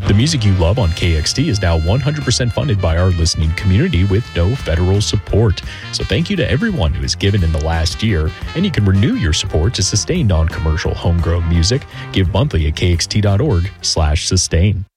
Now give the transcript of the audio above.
The music you love on KXT is now 100% funded by our listening community with no federal support. So thank you to everyone who has given in the last year, and you can renew your support to sustain non-commercial homegrown music. Give monthly at kxt.org/sustain.